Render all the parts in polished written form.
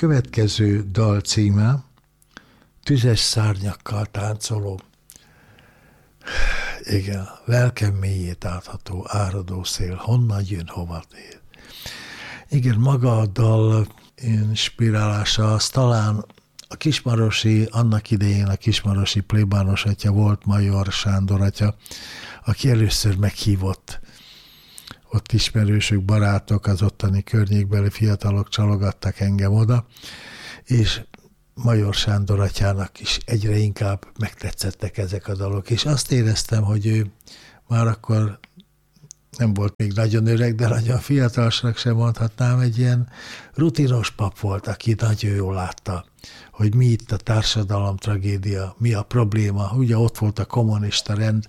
következő dal címe Tüzes szárnyakkal táncoló. Igen, lelkem mélyét átható áradó szél, honnan jön, hova tér. Igen, maga a dal inspirálása az talán a kismarosi, annak idején a kismarosi plébános atya volt Major Sándor atya, aki először meghívott, ott ismerősök, barátok, az ottani környékbeli fiatalok csalogattak engem oda, és Major Sándor atyának is egyre inkább megtetszettek ezek a dalok, és azt éreztem, hogy ő már akkor nem volt még nagyon öreg, de nagyon fiatalosnak sem mondhatnám, egy ilyen rutinos pap volt, aki nagyon jól látta, hogy mi itt a társadalom tragédia, mi a probléma. Ugye ott volt a kommunista rend,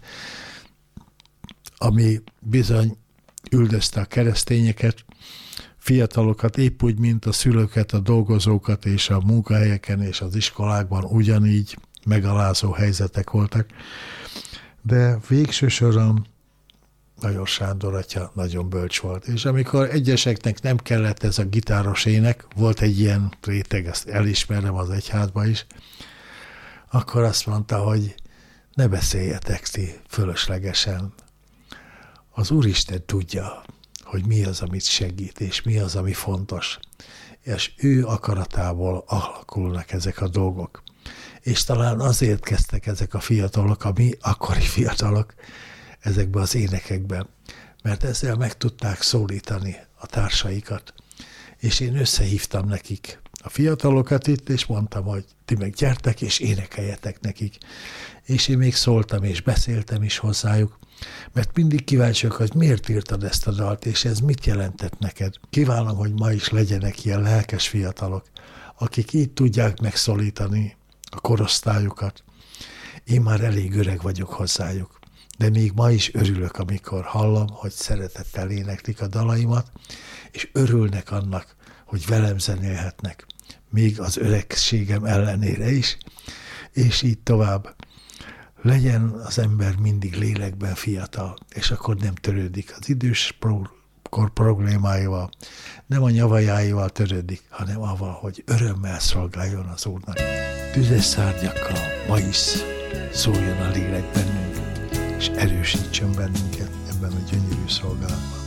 ami bizony üldözte a keresztényeket, fiatalokat, épp úgy, mint a szülőket, a dolgozókat, és a munkahelyeken és az iskolákban ugyanígy megalázó helyzetek voltak. De végső soron Major Sándor atya nagyon bölcs volt. És amikor egyeseknek nem kellett ez a gitáros ének, volt egy ilyen réteg, ezt elismerem az egyházba is, akkor azt mondta, hogy ne beszéljetek ti fölöslegesen. Az Úristen tudja, hogy mi az, amit segít, és mi az, ami fontos. És ő akaratából alakulnak ezek a dolgok. És talán azért kezdtek ezek a fiatalok, a mi akkori fiatalok, ezekben az énekekben, mert ezzel meg tudták szólítani a társaikat. És én összehívtam nekik a fiatalokat itt, és mondtam, hogy ti meg gyertek, és énekeljetek nekik. És én még szóltam, és beszéltem is hozzájuk, mert mindig kíváncsiak, hogy miért írtad ezt a dalt, és ez mit jelentett neked. Kívánom, hogy ma is legyenek ilyen lelkes fiatalok, akik így tudják megszólítani a korosztályokat. Én már elég öreg vagyok hozzájuk, de még ma is örülök, amikor hallom, hogy szeretettel éneklik a dalaimat, és örülnek annak, hogy velem zenélhetnek, még az öregségem ellenére is, és így tovább. Legyen az ember mindig lélekben fiatal, és akkor nem törődik az időskor problémáival, nem a nyavajáival törődik, hanem avval, hogy örömmel szolgáljon az Úrnak. Tüzes szárnyakkal ma is szóljon a lélek bennünk, és erősítsön bennünket ebben a gyönyörű szolgálatban.